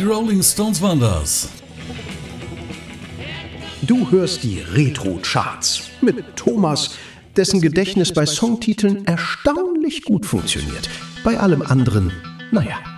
Rolling Stones waren das. Du hörst die Retro-Charts mit Thomas, dessen Gedächtnis bei Songtiteln erstaunlich gut funktioniert. Bei allem anderen, naja.